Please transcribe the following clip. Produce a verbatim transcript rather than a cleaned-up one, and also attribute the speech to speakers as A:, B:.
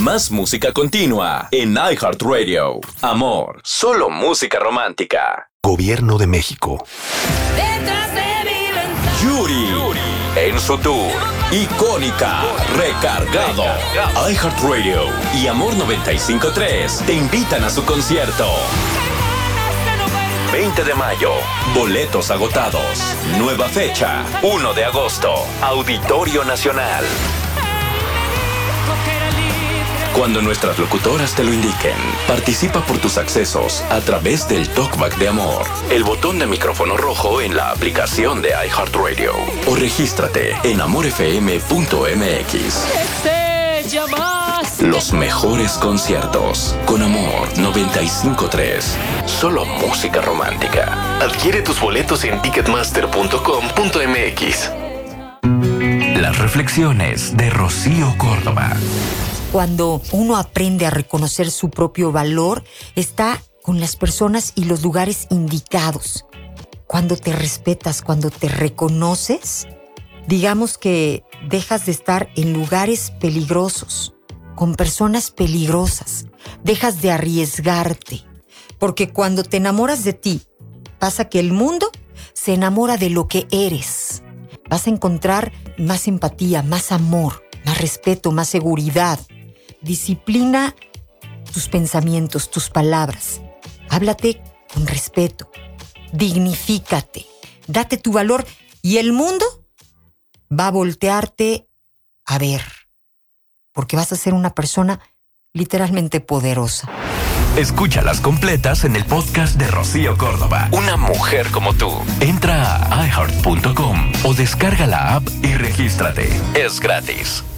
A: Más música continua en iHeartRadio. Amor, solo música romántica.
B: Gobierno de México.
A: Yuri, Yuri, en su tour Icónica, Recargado. iHeartRadio y Amor noventa y cinco punto tres te invitan a su concierto. veinte de mayo, boletos agotados. Nueva fecha, primero de agosto, Auditorio Nacional. Cuando nuestras locutoras te lo indiquen, participa por tus accesos a través del Talkback de Amor, el botón de micrófono rojo en la aplicación de iHeartRadio, o regístrate en amor f m punto m x. Los mejores conciertos con Amor noventa y cinco punto tres. Solo música romántica.
B: Adquiere tus boletos en ticketmaster punto com punto m x.
C: Las reflexiones de Rocío Córdoba.
D: Cuando uno aprende a reconocer su propio valor, está con las personas y los lugares indicados. Cuando te respetas, cuando te reconoces, digamos que dejas de estar en lugares peligrosos, con personas peligrosas. Dejas de arriesgarte. Porque cuando te enamoras de ti, pasa que el mundo se enamora de lo que eres. Vas a encontrar más empatía, más amor, más respeto, más seguridad. Disciplina tus pensamientos, tus palabras. Háblate con respeto. Dignifícate. Date tu valor y el mundo va a voltearte a ver. Porque vas a ser una persona literalmente poderosa.
C: Escúchalas completas en el podcast de Rocío Córdoba. Una mujer como tú. Entra a i heart punto com o descarga la app y regístrate. Es gratis.